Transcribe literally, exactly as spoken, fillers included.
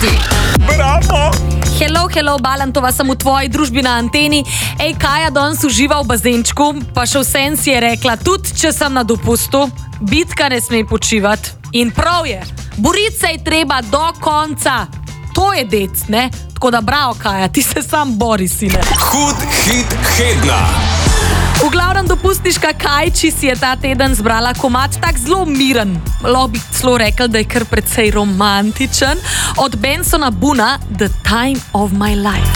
ti. Bravo! Hello, hello, Balantova, sem v tvoji družbi na anteni. Ej, Kaja danes uživa v bazenčku, pa še vsem si je rekla, tudi če sem na dopustu, bitka ne sme počivati. In prav je, boriti se je treba do konca. To je dec, ne? Tako da bravo, Kaja, ti se sam bori, sine. Hud hit tedna. V glavnem dopustniška Kajči si je ta teden zbrala komad tak zelo miren. Lahko bi celo rekel, da je kar precej romantičen. Od Bensona Boona The Time of My Life.